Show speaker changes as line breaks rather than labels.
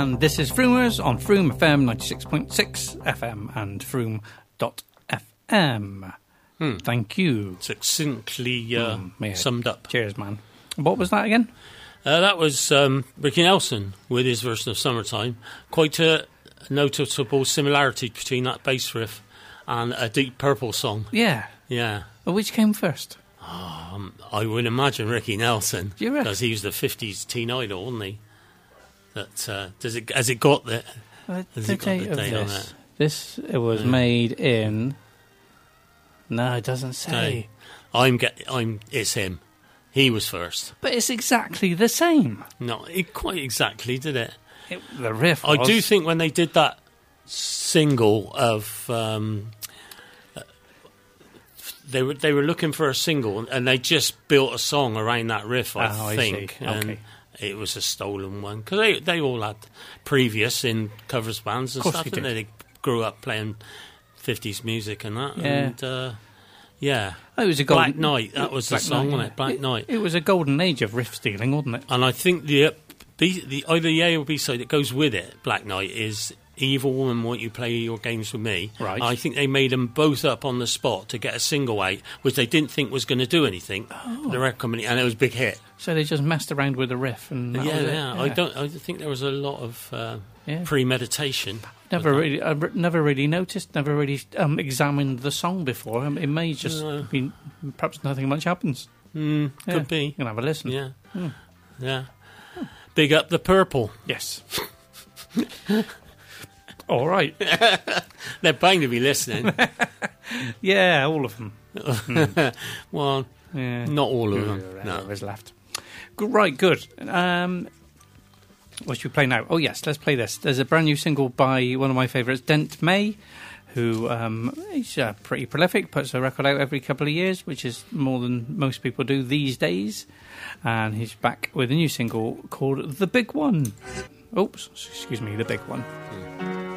and this is Frumers on Froome FM 96.6 FM and Froome.fm. Thank you.
Succinctly summed up.
Cheers, man. What was that again?
That was Ricky Nelson with his version of Summertime. Quite a noticeable similarity between that bass riff and a Deep Purple song.
Yeah.
Yeah.
Well, which came first?
I would imagine Ricky Nelson,
Do you reckon?
because he was the 50s teen idol, wasn't he? That has it got the date on it?
It was made in. No, it doesn't say.
It's him. He was first.
But it's exactly the same.
No, it quite exactly, did it?
The riff.
I do think when they did that single of. They were looking for a single, and they just built a song around that riff. I think,
see. Okay.
And it was a stolen one because they all had previous in covers bands and stuff. Didn't they? They grew up playing 50s music and that.
Yeah.
And
It was a
Black Knight. That was the song, wasn't it? Black Knight.
It was a golden age of riff stealing, wasn't it?
And I think the either the A or B side that goes with it, Black Knight, is Evil Woman, Won't You Play Your Games With Me?
Right.
I think they made them both up on the spot to get a single out, which they didn't think was going to do anything. The record company, and it was a big hit.
So they just messed around with the riff, and that was it.
I think there was a lot of premeditation.
I've never really noticed, never really examined the song before. It may just be perhaps nothing much happens.
Could be.
You can have a listen.
Yeah, yeah. Big up the Purple.
Yes. All right.
They're bound to be listening.
Yeah, all of them.
Well, not all of them. No,
there's left. Right, good. What should we play now? Oh, yes, let's play this. There's a brand new single by one of my favourites, Dent May, who is pretty prolific, puts a record out every couple of years, which is more than most people do these days. And he's back with a new single called The Big One. Oops, excuse me, The Big One.